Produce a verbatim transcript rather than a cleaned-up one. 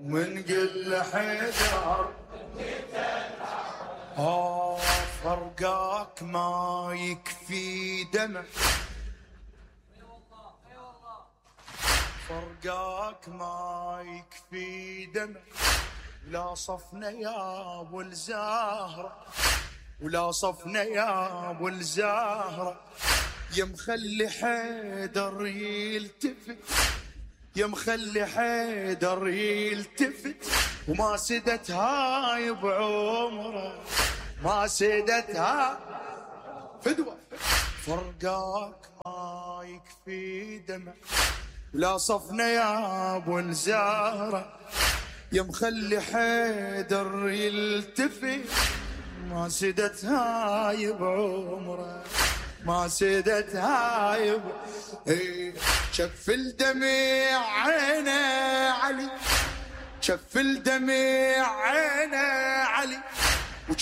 من قل حيدر آه فرقاك ما يكفي دمع، فرقاك ما يكفي دمع، لا صفنا يا ابو الزهرة، ولا صفنا يا ابو الزهرة، يا مخلي حيدر يلتفت، يا مخلي حيدر يلتفت، وما سدت هاي بعمره، ما سدت هاي فدوة. فرقاك ما يكفي دمع، لا صفنا يا ابو الزهرة، يا مخلي حيدر يلتفت، ما سدت هاي بعمره، ما سدت هاي ب... ايه شف الدمع عينه علي، شف الدمع عينه